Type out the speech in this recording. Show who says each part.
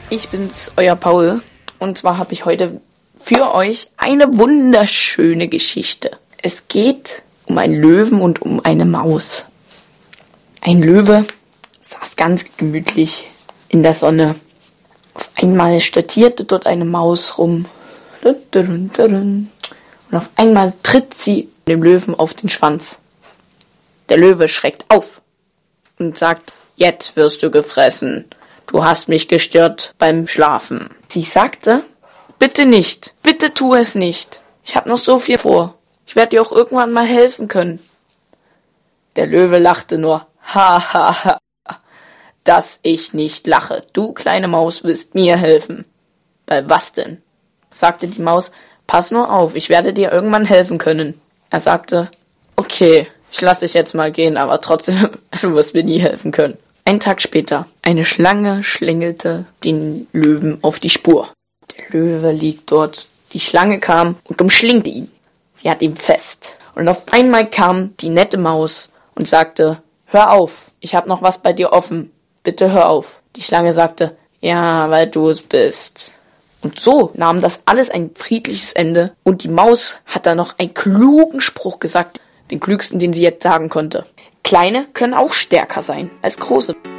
Speaker 1: Ich bin's, euer Paul. Und zwar habe ich heute für euch eine wunderschöne Geschichte. Es geht um einen Löwen und um eine Maus. Ein Löwe saß ganz gemütlich in der Sonne. Auf einmal stolzierte dort eine Maus rum. Und auf einmal tritt sie dem Löwen auf den Schwanz. Der Löwe schreckt auf und sagt: Jetzt wirst du gefressen. Du hast mich gestört beim Schlafen. Sie sagte: Bitte nicht, bitte tu es nicht. Ich habe noch so viel vor. Ich werde dir auch irgendwann mal helfen können. Der Löwe lachte nur: Ha, ha, ha. Dass ich nicht lache. Du kleine Maus willst mir helfen. Bei was denn? Sagte die Maus: Pass nur auf, ich werde dir irgendwann helfen können. Er sagte: Okay, ich lasse dich jetzt mal gehen, aber trotzdem, du wirst mir nie helfen können. Einen Tag später, eine Schlange schlängelte den Löwen auf die Spur. Der Löwe liegt dort. Die Schlange kam und umschlingte ihn. Sie hat ihn fest. Und auf einmal kam die nette Maus und sagte: Hör auf, ich habe noch was bei dir offen. Bitte hör auf. Die Schlange sagte: Ja, weil du es bist. Und so nahm das alles ein friedliches Ende. Und die Maus hat dann noch einen klugen Spruch gesagt. Den klügsten, den sie jetzt sagen konnte. Kleine können auch stärker sein als große.